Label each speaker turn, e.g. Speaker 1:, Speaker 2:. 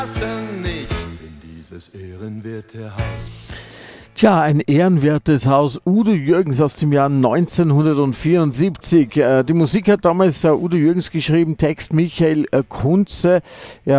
Speaker 1: passen nicht in dieses ehrenwerte Haus.
Speaker 2: Tja, ein ehrenwertes Haus. Udo Jürgens aus dem Jahr 1974. Die Musik hat damals Udo Jürgens geschrieben, Text Michael Kunze. Ja,